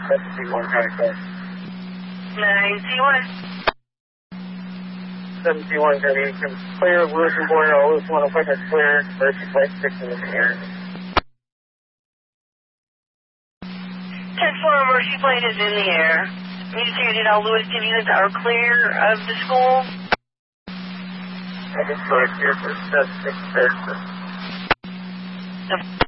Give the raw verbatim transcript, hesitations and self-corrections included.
seventy-one, contact. ninety-one. seventy-one, Deviation. Clear, Lewis and Boyer, Lewis one appointment clear, Mercy Flight six in the air. ten four, Mercy Flight is in the air. Indicated all Lewis two units are clear of the school. I just go here for seven six, The